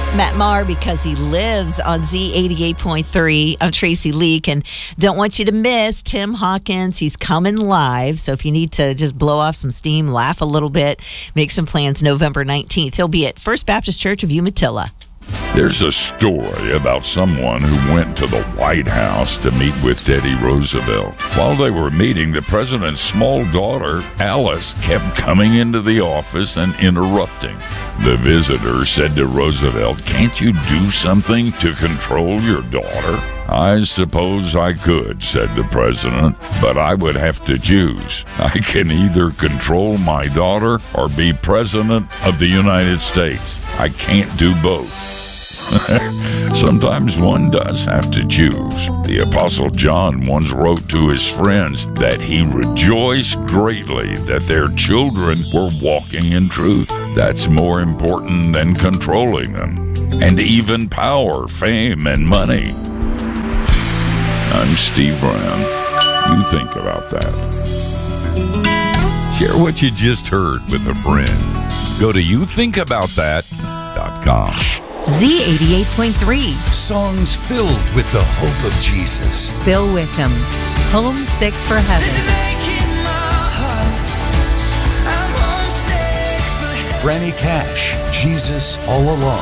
Matt Maher, because he lives on Z88.3. I'm Tracy Leak, and don't want you to miss Tim Hawkins. He's coming live, so if you need to just blow off some steam, laugh a little bit, make some plans, November 19th. He'll be at First Baptist Church of Umatilla. There's a story about someone who went to the White House to meet with Teddy Roosevelt. While they were meeting, the president's small daughter, Alice, kept coming into the office and interrupting. The visitor said to Roosevelt, "Can't you do something to control your daughter?" "I suppose I could," said the president, "but I would have to choose. I can either control my daughter or be president of the United States. I can't do both." Sometimes one does have to choose. The Apostle John once wrote to his friends that he rejoiced greatly that their children were walking in truth. That's more important than controlling them, and even power, fame, and money. I'm Steve Brown. You think about that. Share what you just heard with a friend. Go to youthinkaboutthat.com. Z88.3. Songs filled with the hope of Jesus. Phil Wickham. Homesick for Heaven. Franny Cash, Jesus All Along.